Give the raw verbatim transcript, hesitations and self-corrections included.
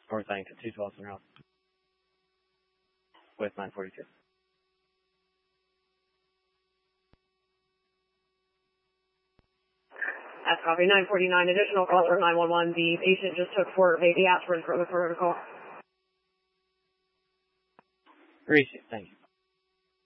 North Langton, two twelve North. With nine forty-two. That's copy. nine forty-nine, additional call for nine one one. The patient just took four baby aspirin for the protocol. Appreciate it. Thank you.